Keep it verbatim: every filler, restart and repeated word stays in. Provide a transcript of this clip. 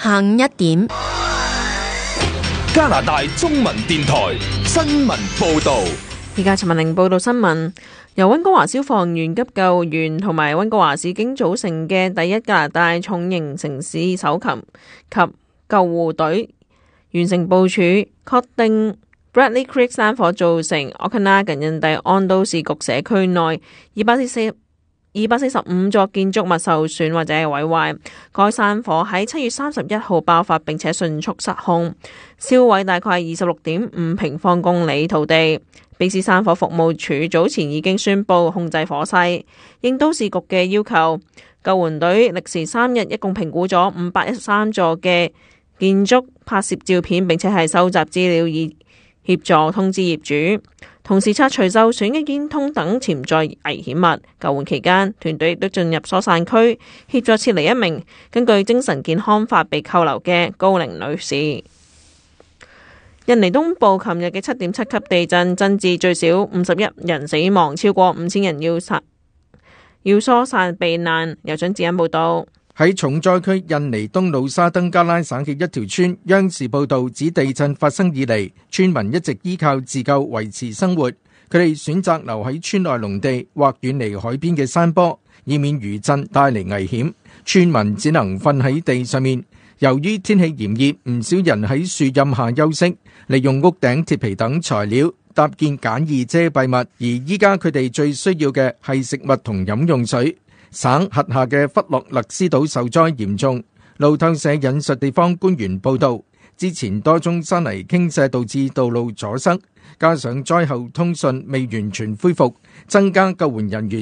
下午一點， 加拿大中文電台新聞報道。 而家陳文玲報道新聞，由溫哥華消防員、急救員同埋溫哥華市警組成嘅第一加拿大重型城市搜尋及救護隊完成部署，確定 Bradley Creek 山火造成 Okanagan 印第安都市局社區內二百四十二百四十五座建築物受損或者係毀壞。該山火喺七月三十一號爆發，並且迅速失控，燒毀大概二十六點五平方公里土地。卑斯山火服務處早前已經宣布控制火勢，應都市局嘅要求，救援隊歷時三日，一共評估咗五百一十三座嘅建築，拍攝照片，並且係收集資料以協助通知業主，同時拆除受損嘅煙囪等潛在危險物。救援期間，團隊亦都進入疏散區，協助撤離一名根據精神健康法被扣留嘅高齡女士。印尼東部琴日嘅七點七級地震，增至最少五十一人死亡，超過五千人要散要疏散避難。由張子欣報道。 喺重災區印尼東努沙登加拉省嘅一條村，央視報道指地震發生以嚟，村民一直依靠自救維持生活。佢哋選擇留喺村內農地或遠離海邊嘅山坡，以免餘震帶嚟危險。村民只能瞓喺地上面。由於天氣炎熱，唔少人喺樹蔭下休息，利用屋頂鐵皮等材料搭建簡易遮蔽物。而依家佢哋最需要嘅係食物同飲用水。省轄下嘅弗洛勒斯島受災嚴重。路透社引述地方官員報道，之前多宗山泥傾瀉導致道路阻塞，加上災後通訊未完全恢復，增加救援人員